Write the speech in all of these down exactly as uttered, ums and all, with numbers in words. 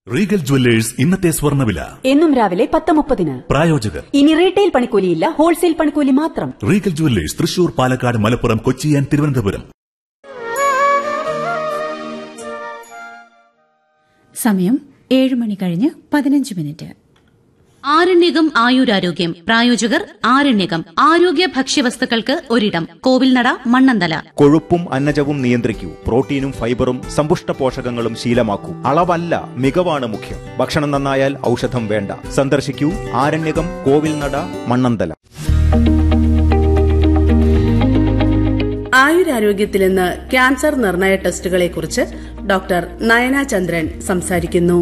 Regal jewellers ഇന്നത്തെ സ്വർണ്ണവില എന്നും രാവിലെ പത്ത് മുപ്പതിന്. പ്രായോജകർ ഇനി റീറ്റെയിൽ പണിക്കൂലിയില്ല, ഹോൾസെയിൽ പണിക്കൂലി മാത്രം. Regal jewellers Thrissur, Palakkad, Malappuram, Kochi and Thiruvananthapuram. സമയം ഏഴ് മണി കഴിഞ്ഞ് പതിനഞ്ച് മിനിറ്റ്. ആരണ്യകം ആയുരാരോഗ്യം പ്രായോജകർ ആരണ്യകം ആരോഗ്യ ഭക്ഷ്യവസ്തുക്കൾക്ക് ഒരിടം. കോവിൽനട, മണ്ണന്തല. കൊഴുപ്പും അന്നജവും നിയന്ത്രിക്കൂ. പ്രോട്ടീനും ഫൈബറും സമ്പുഷ്ട പോഷകങ്ങളും ശീലമാക്കൂ. അളവല്ല, മികവാണ് മുഖ്യം. ഭക്ഷണം നന്നായാൽ ഔഷധം വേണ്ട. സന്ദർശിക്കൂ ആരണ്യകം, കോവിൽനട, മണ്ണന്തല. ആയുരാരോഗ്യത്തിൽ ഇന്ന് ക്യാൻസർ നിർണയ ടെസ്റ്റുകളെക്കുറിച്ച് ഡോക്ടർ നയന ചന്ദ്രൻ സംസാരിക്കുന്നു.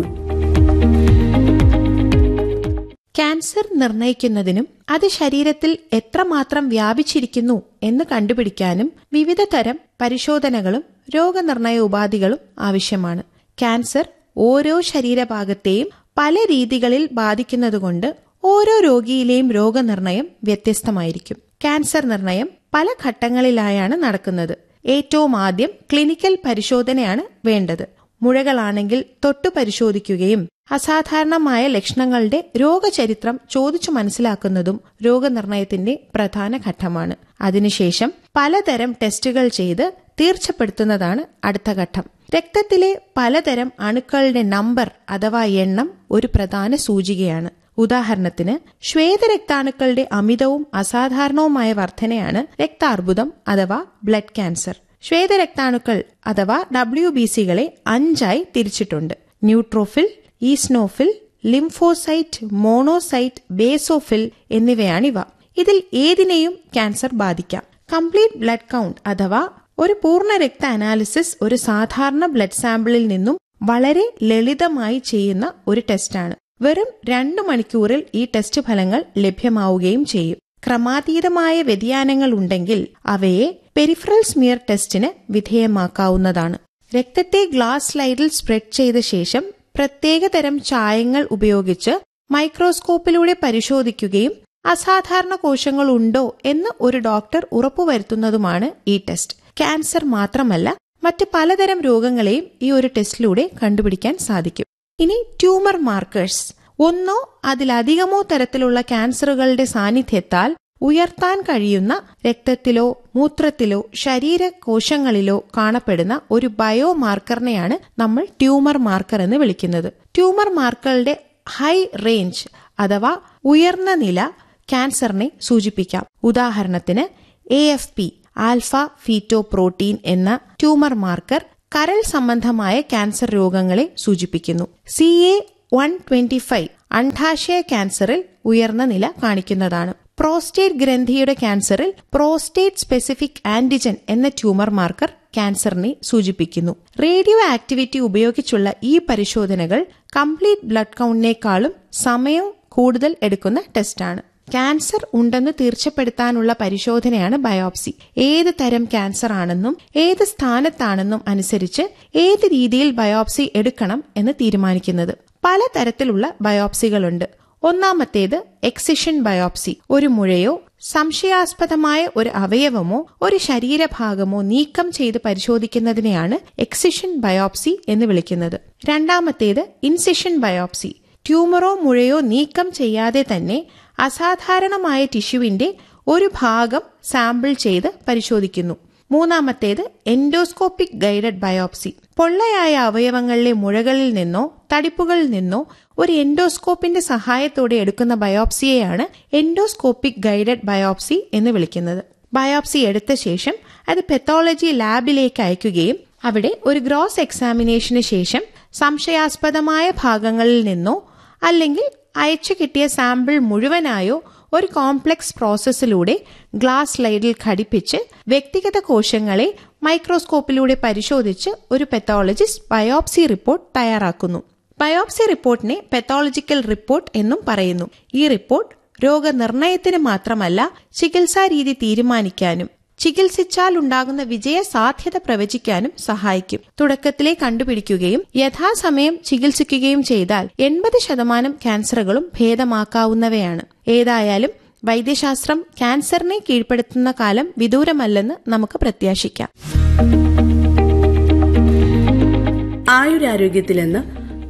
ക്യാൻസർ നിർണയിക്കുന്നതിനും അത് ശരീരത്തിൽ എത്രമാത്രം വ്യാപിച്ചിരിക്കുന്നു എന്ന് കണ്ടുപിടിക്കാനും വിവിധ തരം പരിശോധനകളും രോഗനിർണയ ഉപാധികളും ആവശ്യമാണ്. ക്യാൻസർ ഓരോ ശരീരഭാഗത്തെയും പല രീതികളിൽ ബാധിക്കുന്നതുകൊണ്ട് ഓരോ രോഗിയിലെയും രോഗനിർണയം വ്യത്യസ്തമായിരിക്കും. ക്യാൻസർ നിർണയം പല ഘട്ടങ്ങളിലായാണ് നടക്കുന്നത്. ഏറ്റവും ആദ്യം ക്ലിനിക്കൽ പരിശോധനയാണ് വേണ്ടത്. മുഴകളാണെങ്കിൽ തൊട്ടു പരിശോധിക്കുകയും അസാധാരണമായ ലക്ഷണങ്ങളുടെ രോഗചരിത്രം ചോദിച്ചു മനസ്സിലാക്കുന്നതും രോഗനിർണയത്തിന്റെ പ്രധാന ഘട്ടമാണ്. അതിനുശേഷം പലതരം ടെസ്റ്റുകൾ ചെയ്ത് തീർച്ചപ്പെടുത്തുന്നതാണ് അടുത്ത ഘട്ടം. രക്തത്തിലെ പലതരം അണുക്കളുടെ നമ്പർ അഥവാ എണ്ണം ഒരു പ്രധാന സൂചികയാണ്. ഉദാഹരണത്തിന് ശ്വേതരക്താണുക്കളുടെ അമിതവും അസാധാരണവുമായ വർധനയാണ് രക്താർബുദം അഥവാ ബ്ലഡ് ക്യാൻസർ. ശ്വേതരക്താണുക്കൾ അഥവാ ഡബ്ല്യു ബി സികളെ അഞ്ചായി തിരിച്ചിട്ടുണ്ട്. Neutrophil, eosinophil, lymphocyte, monocyte, basophil എന്നിവയാണിവ. ഇതിൽ ഏതിനെയും ക്യാൻസർ ബാധിക്കാം. കംപ്ലീറ്റ് ബ്ലഡ് കൗണ്ട് അഥവാ ഒരു പൂർണ്ണ രക്ത അനാലിസിസ് ഒരു സാധാരണ ബ്ലഡ് സാമ്പിളിൽ നിന്നും വളരെ ലളിതമായി ചെയ്യുന്ന ഒരു ടെസ്റ്റാണ്. വെറും രണ്ടു മണിക്കൂറിൽ ഈ ടെസ്റ്റ് ഫലങ്ങൾ ലഭ്യമാവുകയും ചെയ്യും. ക്രമാതീതമായ വ്യതിയാനങ്ങൾ ഉണ്ടെങ്കിൽ അവയെ പെരിഫറൽ സ്മിയർ ടെസ്റ്റിന് വിധേയമാക്കാവുന്നതാണ്. രക്തത്തെ ഗ്ലാസ് സ്ലൈഡിൽ സ്പ്രെഡ് ചെയ്ത ശേഷം പ്രത്യേക തരം ചായങ്ങൾ ഉപയോഗിച്ച് മൈക്രോസ്കോപ്പിലൂടെ പരിശോധിക്കുകയും അസാധാരണ കോശങ്ങൾ ഉണ്ടോ എന്ന് ഒരു ഡോക്ടർ ഉറപ്പുവരുത്തുന്നതുമാണ് ഈ ടെസ്റ്റ്. ക്യാൻസർ മാത്രമല്ല, മറ്റ് പലതരം രോഗങ്ങളെയും ഈ ഒരു ടെസ്റ്റിലൂടെ കണ്ടുപിടിക്കാൻ സാധിക്കും. ഇനി ട്യൂമർ മാർക്കേഴ്സ്. ഒന്നോ അതിലധികമോ തരത്തിലുള്ള ക്യാൻസറുകളുടെ സാന്നിധ്യത്താൽ ഉയർത്താൻ കഴിയുന്ന രക്തത്തിലോ മൂത്രത്തിലോ ശരീരകോശങ്ങളിലോ കാണപ്പെടുന്ന ഒരു ബയോ മാർക്കറിനെയാണ് നമ്മൾ ട്യൂമർ മാർക്കർ എന്ന് വിളിക്കുന്നത്. ട്യൂമർ മാർക്കറുടെ ഹൈ റേഞ്ച് അഥവാ ഉയർന്ന നില ക്യാൻസറിനെ സൂചിപ്പിക്കാം. ഉദാഹരണത്തിന് A F P alpha ഫീറ്റോ protein എന്ന ട്യൂമർ മാർക്കർ കരൾ സംബന്ധമായ ക്യാൻസർ രോഗങ്ങളെ സൂചിപ്പിക്കുന്നു. C A one twenty five അണ്ഡാശയ ക്യാൻസറിൽ ഉയർന്ന നില കാണിക്കുന്നതാണ്. പ്രോസ്റ്റേറ്റ് ഗ്രന്ഥിയുടെ ക്യാൻസറിൽ പ്രോസ്റ്റേറ്റ് സ്പെസിഫിക് ആന്റിജൻ എന്ന ട്യൂമർ മാർക്കർ ക്യാൻസറിനെ സൂചിപ്പിക്കുന്നു. റേഡിയോ ആക്ടിവിറ്റി ഉപയോഗിച്ചുള്ള ഈ പരിശോധനകൾ കംപ്ലീറ്റ് ബ്ലഡ് കൗണ്ടിനേക്കാളും സമയം കൂടുതൽ എടുക്കുന്ന ടെസ്റ്റാണ്. ക്യാൻസർ ഉണ്ടെന്ന് തീർച്ചപ്പെടുത്താനുള്ള പരിശോധനയാണ് ബയോപ്സി. ഏത് തരം ക്യാൻസർ ആണെന്നും ഏത് സ്ഥാനത്താണെന്നും അനുസരിച്ച് ഏത് രീതിയിൽ ബയോപ്സി എടുക്കണം എന്ന് തീരുമാനിക്കുന്നത്. പലതരത്തിലുള്ള ബയോപ്സികളുണ്ട്. ഒന്നാമത്തേത് എക്സിഷൻ ബയോപ്സി. ഒരു മുഴയോ സംശയാസ്പദമായ ഒരു അവയവമോ ഒരു ശരീരഭാഗമോ നീക്കം ചെയ്ത് പരിശോധിക്കുന്നതിനെയാണ് എക്സിഷൻ ബയോപ്സി എന്ന് വിളിക്കുന്നത്. രണ്ടാമത്തേത് ഇൻസിഷൻ ബയോപ്സി. ട്യൂമറോ മുഴയോ നീക്കം ചെയ്യാതെ തന്നെ അസാധാരണമായ ടിഷ്യുവിന്റെ ഒരു ഭാഗം സാമ്പിൾ ചെയ്ത് പരിശോധിക്കുന്നു. മൂന്നാമത്തേത് എൻഡോസ്കോപ്പിക് ഗൈഡഡ് ബയോപ്സി. പൊള്ളയായ അവയവങ്ങളിലെ മുഴകളിൽ നിന്നോ തടിപ്പുകളിൽ നിന്നോ ഒരു എൻഡോസ്കോപ്പിന്റെ സഹായത്തോടെ എടുക്കുന്ന ബയോപ്സിയെയാണ് എൻഡോസ്കോപ്പിക് ഗൈഡഡ് ബയോപ്സി എന്ന് വിളിക്കുന്നത്. ബയോപ്സി എടുത്ത ശേഷം അത് പെത്തോളജി ലാബിലേക്ക് അയക്കുകയും അവിടെ ഒരു ഗ്രോസ് എക്സാമിനേഷന് ശേഷം സംശയാസ്പദമായ ഭാഗങ്ങളിൽ നിന്നോ അല്ലെങ്കിൽ അയച്ചു കിട്ടിയ സാമ്പിൾ മുഴുവനായോ ഒരു കോംപ്ലക്സ് പ്രോസസ്സിലൂടെ ഗ്ലാസ് സ്ലൈഡിൽ ഘടിപ്പിച്ച് വ്യക്തിഗത കോശങ്ങളെ മൈക്രോസ്കോപ്പിലൂടെ പരിശോധിച്ച് ഒരു പെത്തോളജിസ്റ്റ് ബയോപ്സി റിപ്പോർട്ട് തയ്യാറാക്കുന്നു. ബയോപ്സി റിപ്പോർട്ടിനെ പെത്തോളജിക്കൽ റിപ്പോർട്ട് എന്നും പറയുന്നു. ഈ റിപ്പോർട്ട് രോഗനിർണയത്തിന് മാത്രമല്ല, ചികിത്സാ രീതി തീരുമാനിക്കാനും ചികിത്സിച്ചാൽ ഉണ്ടാകുന്ന വിജയ സാധ്യത പ്രവചിക്കാനും സഹായിക്കും. തുടക്കത്തിലെ കണ്ടുപിടിക്കുകയും യഥാസമയം ചികിത്സിക്കുകയും ചെയ്താൽ എൺപത് ശതമാനം ക്യാൻസറുകളും ഭേദമാക്കാവുന്നവയാണ്. ഏതായാലും വൈദ്യശാസ്ത്രം ക്യാൻസറിനെ കീഴ്പ്പെടുത്തുന്ന കാലം വിദൂരമല്ലെന്ന് നമുക്ക് പ്രത്യാശിക്കാം. ആയുരാരോഗ്യത്തിലെന്ന്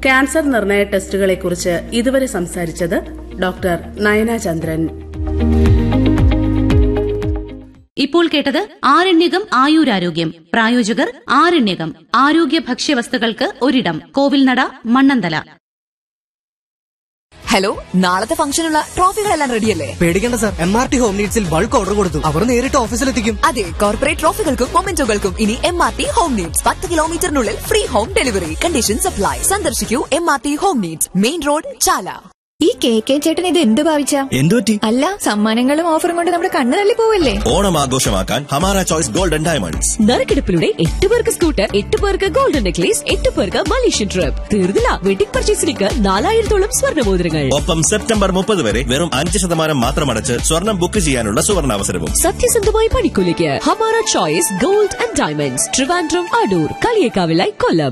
ക്യാൻസർ നിർണയ ടെസ്റ്റുകളെക്കുറിച്ച് ഇതുവരെ സംസാരിച്ചത് ഡോക്ടർ നയന ചന്ദ്രൻ. ഇപ്പോൾ കേട്ടത് ആരണ്യകം ആയുരാരോഗ്യം. പ്രായോജകർ ആരണ്യകം ആരോഗ്യ ഭക്ഷ്യവസ്തുക്കൾക്ക് ഒരിടം, കോവിൽനട, മണ്ണന്തല. ഹലോ, നാളത്തെ ഫംഗ്ഷനുള്ള ട്രോഫികളെല്ലാം റെഡിയല്ലേ? പേടിക്കേണ്ട sir, M R T home നീഡ്സിൽ bulk order കൊടുത്തു. അവർ നേരിട്ട് ഓഫീസിലെത്തിക്കും. അതെ, കോർപ്പറേറ്റ് ട്രോഫികൾക്കും മൊമെന്റോകൾക്കും ഇനി M R T home needs. പത്ത് കിലോമീറ്ററിനുള്ളിൽ free home delivery. Conditions apply. സന്ദർശിക്കൂ M R T home needs, main road, ചാല. ഈ കെ കെ ചേട്ടൻ ഇത് എന്ത് ഭാവിച്ച? എന്തുപറ്റി? അല്ല, സമ്മാനങ്ങളും ഓഫറും കൊണ്ട് നമ്മുടെ കണ്ണ് തള്ളി പോവല്ലേ? ഓണം ആഘോഷമാക്കാൻ ഹമാര ചോയ്സ് ഗോൾഡൻ ഡയമണ്ട്സ്. നറുക്കെടുപ്പിലൂടെ എട്ട് പേർക്ക് സ്കൂട്ടർ, എട്ട് പേർക്ക് ഗോൾഡൻ നെക്ലേസ്, എട്ട് പേർക്ക് മലേഷ്യൻ ട്രിപ്പ്. തീർന്നില്ല, വെഡിംഗ് പർച്ചേസിലേക്ക് നാലായിരത്തോളം സ്വർണ്ണമോതിരങ്ങൾ. ഒപ്പം സെപ്റ്റംബർ മുപ്പത് വരെ വെറും അഞ്ച് ശതമാനം മാത്രം അടച്ച് സ്വർണം ബുക്ക് ചെയ്യാനുള്ള സുവർണാവസരവും. സത്യസന്ധമായ പണിക്കൂലിക്ക് Hamara choice gold and diamonds, Trivandrum, Adoor, കളിയേക്കാവിലായി, കൊല്ലം.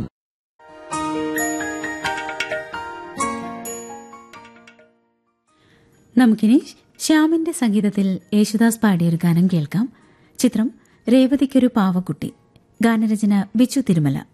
നമുക്കിനി ശ്യാമിന്റെ സംഗീതത്തിൽ യേശുദാസ് പാടിയൊരു ഗാനം കേൾക്കാം. ചിത്രം രേവതിക്കൊരു പാവക്കുട്ടി. ഗാനരചന ബിച്ചു തിരുമല.